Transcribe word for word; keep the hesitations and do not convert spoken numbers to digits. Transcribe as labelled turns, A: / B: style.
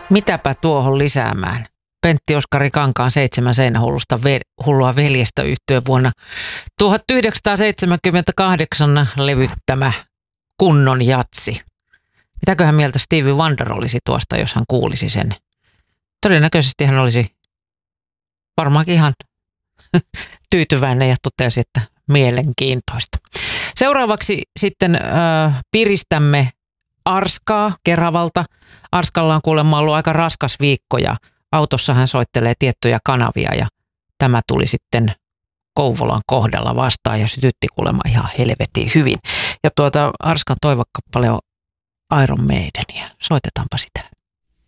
A: Mitäpä tuohon lisäämään? Pentti Oskari Kankaan Seitsemän seinähullusta ve- hullua veljestä yhtye vuonna tuhatyhdeksänsataaseitsemänkymmentäkahdeksan levyttämä kunnon jatsi. Mitäköhän mieltä Stevie Wonder olisi tuosta, jos hän kuulisi sen? Todennäköisesti hän olisi varmaankin ihan tyytyväinen ja totesi, että mielenkiintoista. Seuraavaksi sitten äh, piristämme Arskaa Keravalta. Arskalla on kuulemma ollut aika raskas viikko ja autossa hän soittelee tiettyjä kanavia ja tämä tuli sitten Kouvolan kohdalla vastaan ja sytytti kuulemma ihan helvetin hyvin. Ja tuota Arskan toivokappale on Iron Maidenia. Soitetaanpa sitä.